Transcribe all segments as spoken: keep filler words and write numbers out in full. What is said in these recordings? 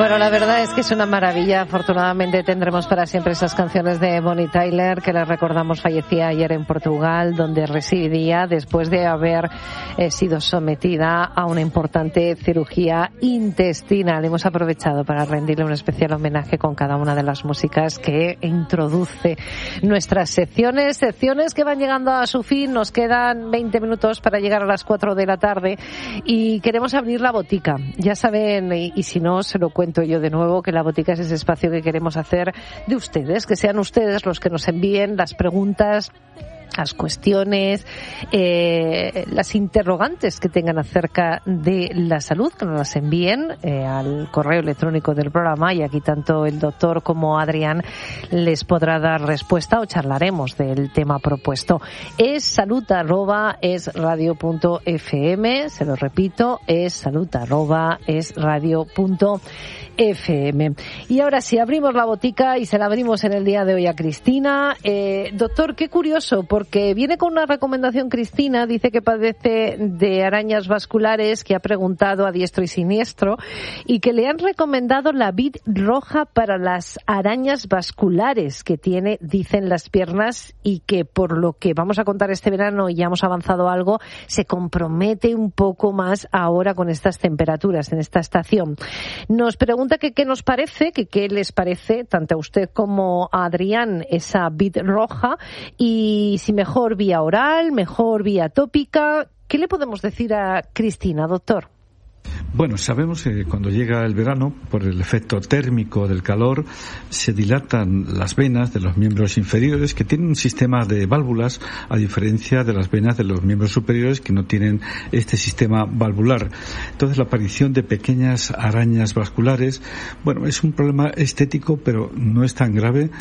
Bueno, la verdad es que es una maravilla. Afortunadamente tendremos para siempre esas canciones de Bonnie Tyler, que les recordamos fallecía ayer en Portugal, donde residía después de haber eh, sido sometida a una importante cirugía intestinal. Hemos aprovechado para rendirle un especial homenaje con cada una de las músicas que introduce nuestras secciones, secciones que van llegando a su fin. Nos quedan veinte minutos para llegar a las cuatro de la tarde y queremos abrir la botica. Ya saben, y, y si no, se lo cuento yo de nuevo, que la botica es ese espacio que queremos hacer de ustedes, que sean ustedes los que nos envíen las preguntas, las cuestiones, eh, las interrogantes que tengan acerca de la salud, que nos las envíen eh, al correo electrónico del programa, y aquí tanto el doctor como Adrián les podrá dar respuesta o charlaremos del tema propuesto. Es salud arroba es radio punto f m, se lo repito, es salud arroba es radio punto f m. Y ahora sí, abrimos la botica y se la abrimos en el día de hoy a Cristina. Eh, doctor, qué curioso, porque viene con una recomendación Cristina, dice que padece de arañas vasculares, que ha preguntado a diestro y siniestro, y que le han recomendado la vid roja para las arañas vasculares que tiene, dicen, las piernas, y que por lo que vamos a contar este verano, y ya hemos avanzado algo, se compromete un poco más ahora con estas temperaturas en esta estación. Nos pregunta que qué nos parece, que qué les parece, tanto a usted como a Adrián, esa vid roja, y si mejor vía oral, mejor vía tópica. ¿Qué le podemos decir a Cristina, doctor? Bueno, sabemos que cuando llega el verano, por el efecto térmico del calor, se dilatan las venas de los miembros inferiores, que tienen un sistema de válvulas, a diferencia de las venas de los miembros superiores, que no tienen este sistema valvular. Entonces, la aparición de pequeñas arañas vasculares, bueno, es un problema estético, pero no es tan grave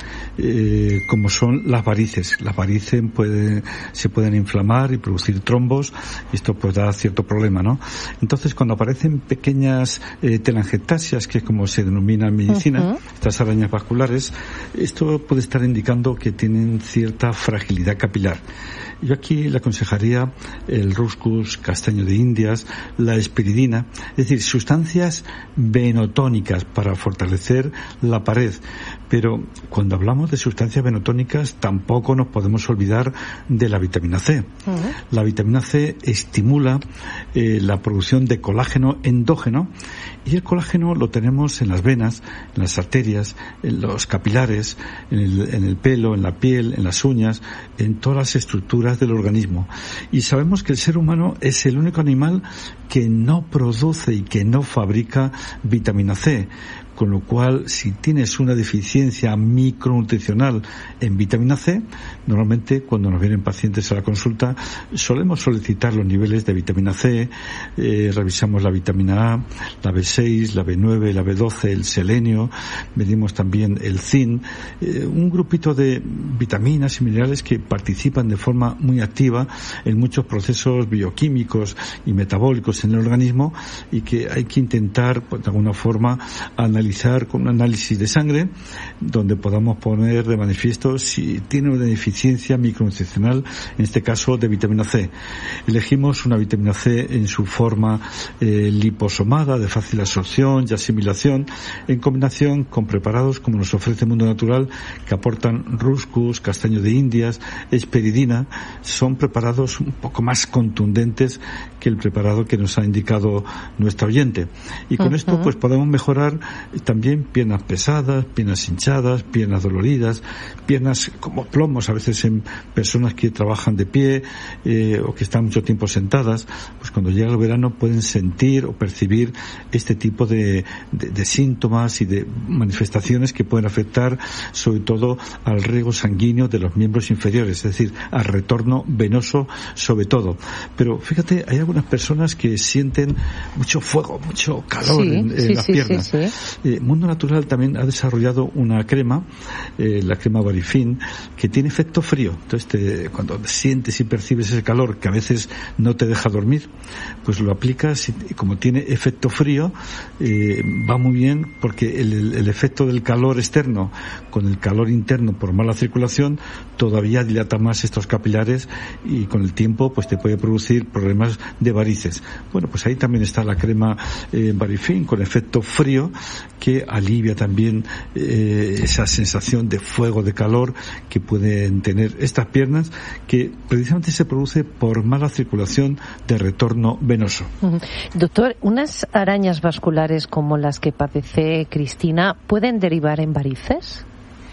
eh, como son las varices. Las varices puede, se pueden inflamar y producir trombos, y esto pues da cierto problema, ¿no? Entonces, cuando aparecen pequeñas eh, telangiectasias, que es como se denomina en medicina, uh-huh. estas arañas vasculares, esto puede estar indicando que tienen cierta fragilidad capilar. Yo aquí le aconsejaría el Ruscus, castaño de Indias, la espiridina, es decir, sustancias venotónicas para fortalecer la pared. Pero cuando hablamos de sustancias venotónicas, tampoco nos podemos olvidar de la vitamina C. Uh-huh. La vitamina C estimula eh, la producción de colágeno endógeno, y el colágeno lo tenemos en las venas, en las arterias, en los capilares, en el, en el pelo, en la piel, en las uñas, en todas las estructuras del organismo. Y sabemos que el ser humano es el único animal que no produce y que no fabrica vitamina C. Con lo cual, si tienes una deficiencia micronutricional en vitamina C, normalmente cuando nos vienen pacientes a la consulta solemos solicitar los niveles de vitamina C, eh, revisamos la vitamina A, la B seis, la B nueve, la B doce, el selenio, medimos también el zinc, eh, un grupito de vitaminas y minerales que participan de forma muy activa en muchos procesos bioquímicos y metabólicos en el organismo, y que hay que intentar, pues, de alguna forma, analizar con un análisis de sangre donde podamos poner de manifiesto si tiene una deficiencia micronutricional, en este caso de vitamina C. Elegimos una vitamina C en su forma eh, liposomada, de fácil absorción y asimilación, en combinación con preparados como nos ofrece Mundo Natural, que aportan Ruscus, castaño de Indias, esperidina. Son preparados un poco más contundentes que el preparado que nos ha indicado nuestra oyente. Y con uh-huh. esto pues podemos mejorar también piernas pesadas, piernas hinchadas, piernas doloridas, piernas como plomos a veces en personas que trabajan de pie eh, o que están mucho tiempo sentadas. Pues cuando llega el verano pueden sentir o percibir este tipo de, de, de síntomas y de manifestaciones que pueden afectar sobre todo al riego sanguíneo de los miembros inferiores, es decir, al retorno venoso sobre todo. Pero fíjate, hay algunas personas que sienten mucho fuego, mucho calor sí, en, en sí, las sí, piernas. Sí, sí. Eh, Mundo Natural también ha desarrollado una crema, eh, la crema Barifin, que tiene efecto frío. Entonces, te, cuando sientes y percibes ese calor que a veces no te deja dormir, pues lo aplicas y como tiene efecto frío, eh, va muy bien porque el, el, el efecto del calor externo con el calor interno por mala circulación todavía dilata más estos capilares y con el tiempo pues te puede producir problemas de varices. Bueno, pues ahí también está la crema eh, Barifin con efecto frío, que alivia también eh, esa sensación de fuego, de calor que pueden tener estas piernas, que precisamente se produce por mala circulación de retorno venoso. Uh-huh. Doctor, ¿unas arañas vasculares como las que padece Cristina pueden derivar en varices?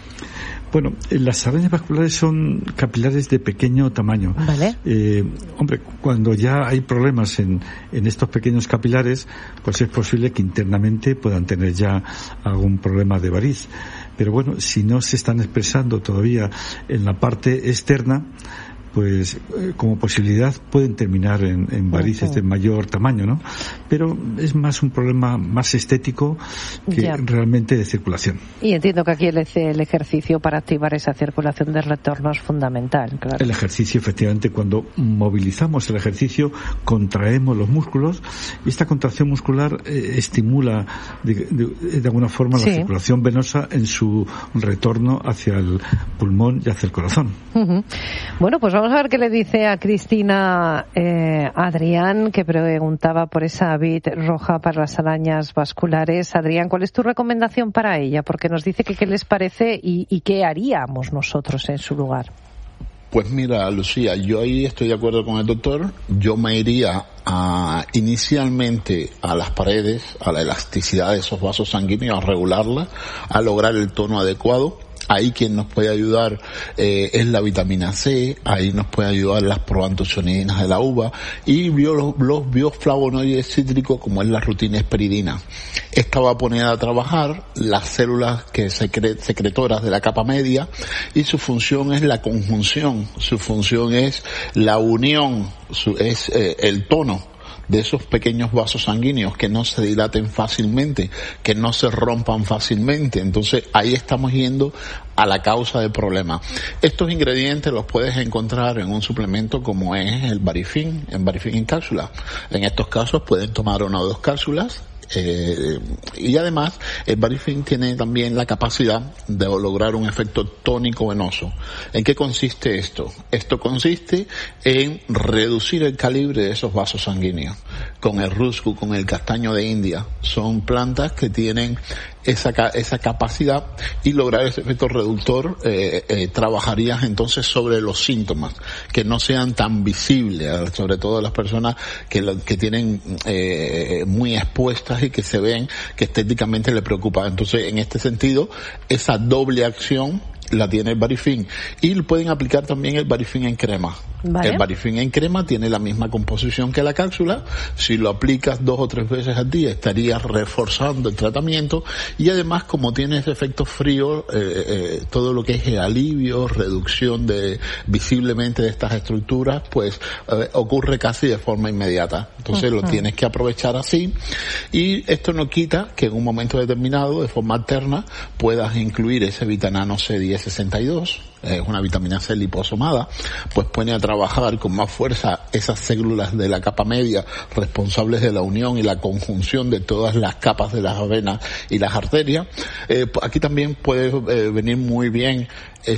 Bueno, las arañas vasculares son capilares de pequeño tamaño. Vale. Eh, hombre, cuando ya hay problemas en, en estos pequeños capilares, pues es posible que internamente puedan tener ya algún problema de variz. Pero bueno, si no se están expresando todavía en la parte externa, pues eh, como posibilidad pueden terminar en, en varices de mayor tamaño, ¿no? Pero es más un problema más estético que ya. realmente de circulación. Y entiendo que aquí el, el ejercicio para activar esa circulación de retorno es fundamental, claro. El ejercicio, efectivamente, cuando movilizamos el ejercicio, contraemos los músculos y esta contracción muscular eh, estimula de, de, de alguna forma sí. la circulación venosa en su retorno hacia el pulmón y hacia el corazón. Uh-huh. Bueno, pues vamos a ver qué le dice a Cristina eh, Adrián, que preguntaba por esa vid roja para las arañas vasculares. Adrián, ¿cuál es tu recomendación para ella? Porque nos dice que qué les parece y, y qué haríamos nosotros en su lugar. Pues mira, Lucía, yo ahí estoy de acuerdo con el doctor. Yo me iría a, inicialmente a las paredes, a la elasticidad de esos vasos sanguíneos, a regularla, a lograr el tono adecuado. Ahí quien nos puede ayudar eh, es la vitamina C, ahí nos puede ayudar las proantocianinas de la uva y bio, los, los bioflavonoides cítricos como es la rutina esperidina. Esta va a poner a trabajar las células que secre, secretoras de la capa media y su función es la conjunción, su función es la unión, su, es eh, el tono de esos pequeños vasos sanguíneos que no se dilaten fácilmente, que no se rompan fácilmente. Entonces ahí estamos yendo a la causa del problema. Estos ingredientes los puedes encontrar en un suplemento como es el Barifin, en Barifin en cápsula. En estos casos pueden tomar una o dos cápsulas. Eh, y además el Barifin tiene también la capacidad de lograr un efecto tónico venoso. ¿En qué consiste esto? Esto consiste en reducir el calibre de esos vasos sanguíneos. Con el ruscu, con el castaño de India, son plantas que tienen esa esa capacidad y lograr ese efecto reductor. eh, eh, trabajarías entonces sobre los síntomas que no sean tan visibles, sobre todo las personas que lo, que tienen eh, muy expuestas y que se ven que estéticamente le preocupa. Entonces en este sentido esa doble acción la tiene el Barifin y pueden aplicar también el Barifin en crema. Vale. El Barifin en crema tiene la misma composición que la cápsula. Si lo aplicas dos o tres veces al día estarías reforzando el tratamiento y además como tiene ese efecto frío, eh, eh, todo lo que es el alivio, reducción de visiblemente de estas estructuras, pues eh, ocurre casi de forma inmediata. Entonces uh-huh. lo tienes que aprovechar así y esto no quita que en un momento determinado de forma alterna puedas incluir ese vitanano C diez sesenta y dos, es una vitamina C liposomada, pues pone a trabajar con más fuerza esas células de la capa media responsables de la unión y la conjunción de todas las capas de las venas y las arterias. Eh, aquí también puede eh, venir muy bien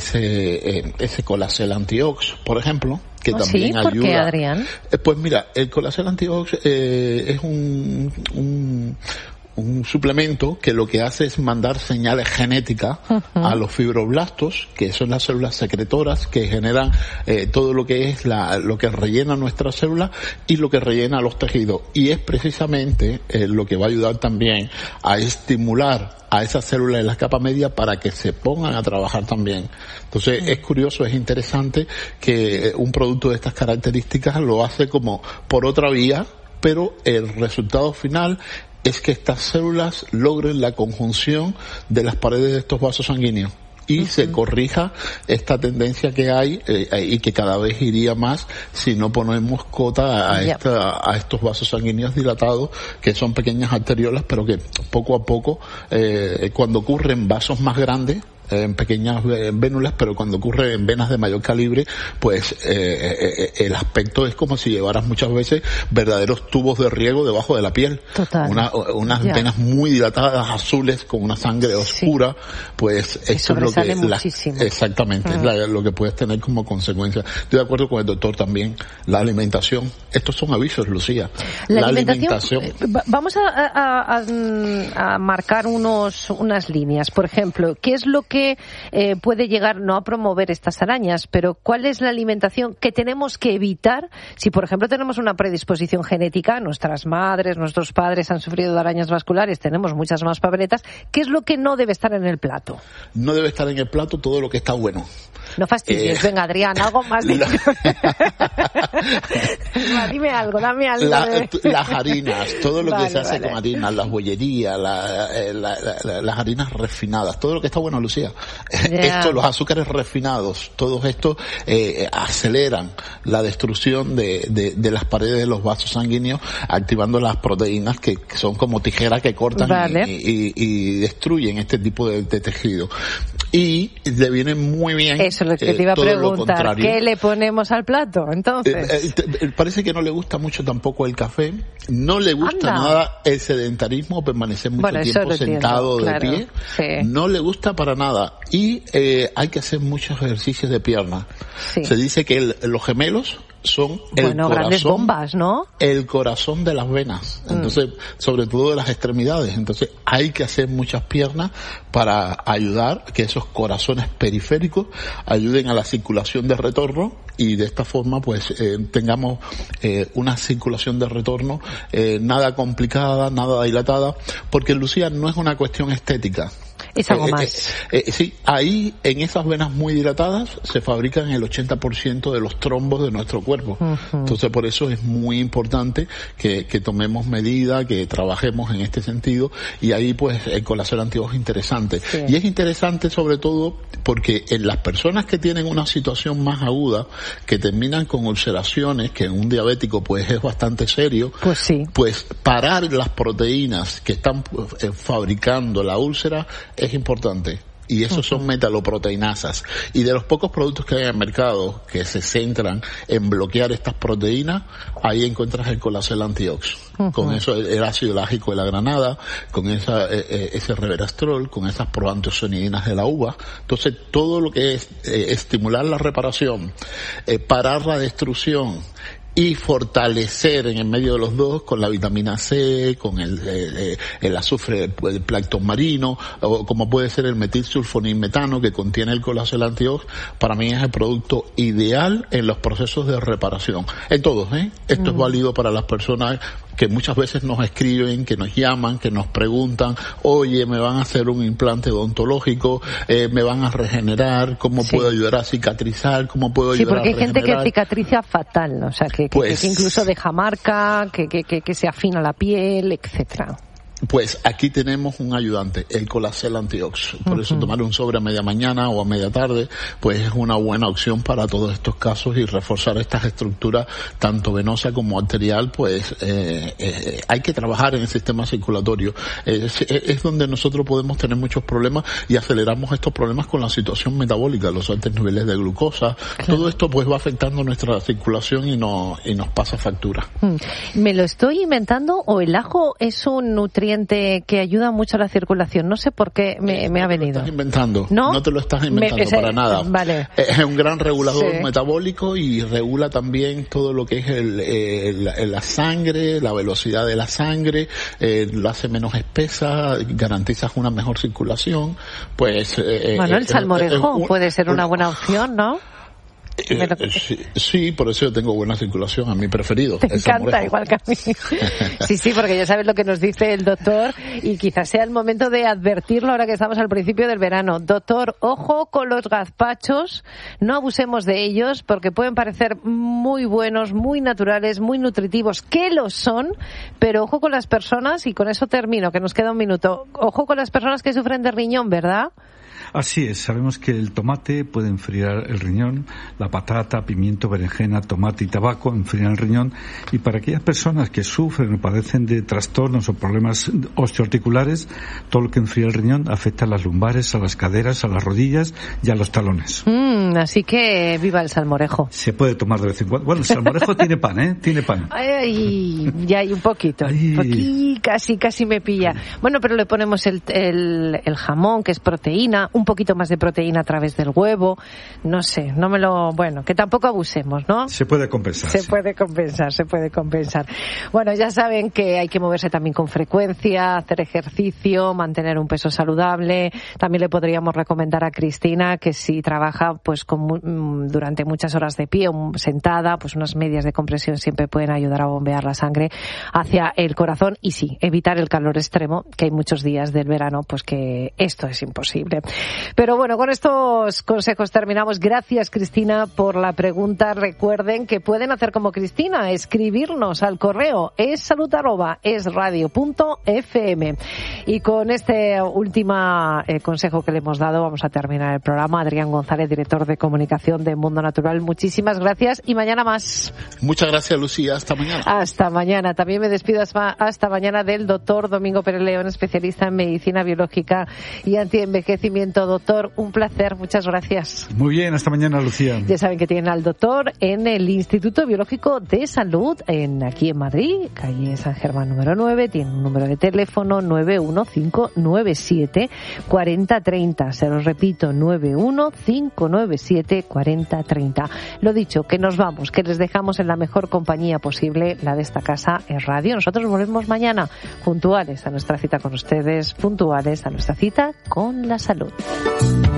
ese eh, ese Colacel Antiox, por ejemplo, que ¿Oh, también sí? ¿Por ayuda. qué, Adrián? Eh, pues mira, el Colacel Antiox eh, es un, un un suplemento que lo que hace es mandar señales genéticas uh-huh. a los fibroblastos, que son las células secretoras que generan eh, todo lo que es la, lo que rellena nuestras células y lo que rellena los tejidos. Y es precisamente eh, lo que va a ayudar también a estimular a esas células de la capa media para que se pongan a trabajar también. Entonces, es curioso, es interesante que un producto de estas características lo hace como por otra vía, pero el resultado final es que estas células logren la conjunción de las paredes de estos vasos sanguíneos y uh-huh. se corrija esta tendencia que hay eh, y que cada vez iría más si no ponemos cota a, esta, a estos vasos sanguíneos dilatados, que son pequeñas arteriolas, pero que poco a poco, eh, cuando ocurren vasos más grandes, en pequeñas vénulas, pero cuando ocurre en venas de mayor calibre, pues eh, eh, el aspecto es como si llevaras muchas veces verdaderos tubos de riego debajo de la piel. Total. Una, unas ya. venas muy dilatadas, azules, con una sangre oscura, sí. pues esto es lo que... La, exactamente, mm. es la, lo que puedes tener como consecuencia. Estoy de acuerdo con el doctor también. La alimentación, estos son avisos, Lucía. La, la alimentación, alimentación... Vamos a, a, a, a marcar unos, unas líneas. Por ejemplo, ¿qué es lo que eh, puede llegar, no a promover estas arañas, pero cuál es la alimentación que tenemos que evitar si, por ejemplo, tenemos una predisposición genética, nuestras madres, nuestros padres han sufrido de arañas vasculares, tenemos muchas más papeletas? ¿Qué es lo que no debe estar en el plato? No debe estar en el plato todo lo que está bueno. No fastidies, eh, venga, Adrián, algo más de... Va, dime algo, dame algo. La, de... Las harinas, todo lo vale, que se hace vale. con harinas, las bollerías, la, la, la, la, las harinas refinadas, todo lo que está bueno, Lucía. Yeah. Esto, los azúcares refinados, todos estos eh, aceleran la destrucción de, de, de las paredes de los vasos sanguíneos, activando las proteínas que son como tijeras que cortan vale. y, y, y destruyen este tipo de, de tejido. Y le viene muy bien. Eso es lo que te iba a eh, preguntar. ¿Qué le ponemos al plato, entonces? Eh, eh, parece que no le gusta mucho tampoco el café. No le gusta Anda. nada el sedentarismo, permanecer mucho bueno, tiempo sentado entiendo, de claro. pie. Sí. No le gusta para nada. Y eh, hay que hacer muchos ejercicios de pierna. Sí. Se dice que el, los gemelos son el bueno, corazón, grandes bombas, ¿no? El corazón de las venas. Entonces, mm. sobre todo de las extremidades. Entonces, hay que hacer muchas piernas para ayudar que esos corazones periféricos ayuden a la circulación de retorno y de esta forma, pues, eh, tengamos eh, una circulación de retorno eh, nada complicada, nada dilatada, porque, Lucía, no es una cuestión estética. Es algo eh, más. Eh, eh, sí, ahí en esas venas muy dilatadas se fabrican el ochenta por ciento de los trombos de nuestro cuerpo. Uh-huh. Entonces por eso es muy importante que, que tomemos medidas, que trabajemos en este sentido y ahí pues el colágeno antiox es interesante. Sí. Y es interesante sobre todo porque en las personas que tienen una situación más aguda, que terminan con ulceraciones, que en un diabético pues es bastante serio, pues sí. pues parar las proteínas que están eh, fabricando la úlcera es importante. Y esos son metaloproteinasas. Y de los pocos productos que hay en el mercado que se centran en bloquear estas proteínas, ahí encuentras el colágeno antiox. Uh-huh. Con eso el ácido lágico de la granada, con esa, eh, ese resveratrol, con esas proanteocianidinas de la uva. Entonces todo lo que es eh, estimular la reparación, eh, parar la destrucción, y fortalecer en el medio de los dos con la vitamina C, con el, el, el azufre, el plancton marino, o como puede ser el metilsulfonilmetano que contiene el colágeno antiox, para mí es el producto ideal en los procesos de reparación. En todos, ¿eh? Esto mm. es válido para las personas que muchas veces nos escriben, que nos llaman, que nos preguntan, oye, me van a hacer un implante odontológico, eh, me van a regenerar, ¿cómo sí. puedo ayudar a cicatrizar? ¿Cómo puedo ayudar a regenerar? Sí, porque hay gente que cicatriza fatal, ¿no? O sea, que, que, pues, que incluso deja marca, que, que, que, que se afina la piel, etcétera. Pues aquí tenemos un ayudante, el colágeno antiox. Por uh-huh. eso tomar un sobre a media mañana o a media tarde, pues es una buena opción para todos estos casos y reforzar estas estructuras, tanto venosa como arterial, pues eh, eh, hay que trabajar en el sistema circulatorio. Es, es donde nosotros podemos tener muchos problemas y aceleramos estos problemas con la situación metabólica, los altos niveles de glucosa. Claro. Todo esto pues va afectando nuestra circulación y, no, y nos pasa factura. Hmm. ¿Me lo estoy inventando o el ajo es un nutriente que ayuda mucho a la circulación? No sé por qué me, me ha venido. No te lo estás inventando. No, no te lo estás inventando me, ese, para nada. Vale. Es un gran regulador sí. metabólico y regula también todo lo que es el, el, la sangre, la velocidad de la sangre, eh, lo hace menos espesa, garantizas una mejor circulación. Pues eh, bueno, el eh, salmorejo eh, eh, puede ser una buena opción, ¿no? Eh, sí, sí, por eso yo tengo buena circulación, a mi preferido. Te encanta, igual que a mí. Sí, sí, porque ya sabes lo que nos dice el doctor y quizás sea el momento de advertirlo ahora que estamos al principio del verano. Doctor, ojo con los gazpachos, no abusemos de ellos porque pueden parecer muy buenos, muy naturales, muy nutritivos, que lo son, pero ojo con las personas, y con eso termino, que nos queda un minuto, ojo con las personas que sufren de riñón, ¿verdad? Así es, sabemos que el tomate puede enfriar el riñón, la patata, pimiento, berenjena, tomate y tabaco enfrían el riñón, y para aquellas personas que sufren o padecen de trastornos o problemas osteoarticulares, todo lo que enfría el riñón afecta a las lumbares, a las caderas, a las rodillas y a los talones. Mm, así que viva el salmorejo. Se puede tomar de vez en cuando. Bueno, el salmorejo tiene pan, ¿eh? Tiene pan. Ay, ya hay un poquito. Ay. Aquí casi, casi me pilla. Bueno, pero le ponemos el, el, el jamón, que es proteína, un poquito más de proteína a través del huevo. No sé, no me lo... Bueno, que tampoco abusemos, ¿no? Se puede compensar. Se sí. puede compensar, se puede compensar. Bueno, ya saben que hay que moverse también con frecuencia, hacer ejercicio, mantener un peso saludable. También le podríamos recomendar a Cristina que si trabaja pues con, durante muchas horas de pie o sentada, pues unas medias de compresión siempre pueden ayudar a bombear la sangre hacia el corazón y sí, evitar el calor extremo, que hay muchos días del verano pues que esto es imposible. Pero bueno, con estos consejos terminamos. Gracias, Cristina, por la pregunta. Recuerden que pueden hacer como Cristina, escribirnos al correo es salud arroba es radio punto f m. Y con este último eh, consejo que le hemos dado vamos a terminar el programa. Adrián González, director de comunicación de Mundo Natural, muchísimas gracias y mañana más. Muchas gracias, Lucía. Hasta mañana. Hasta mañana. También me despido hasta, hasta mañana del doctor Domingo Pérez León, especialista en medicina biológica y antienvejecimiento. Doctor, un placer. Muchas gracias. Muy bien, hasta mañana, Lucía. Ya saben que tienen al doctor en el Instituto Biológico de Salud, en aquí en Madrid, calle San Germán número nueve. Tiene un número de teléfono nueve uno cinco nueve siete cuatro cero tres cero. Se los repito, nueve uno cinco nueve siete cuatro cero tres cero. Lo dicho, que nos vamos, que les dejamos en la mejor compañía posible, la de esta casa en radio. Nosotros volvemos mañana, puntuales a nuestra cita con ustedes, puntuales a nuestra cita con la salud.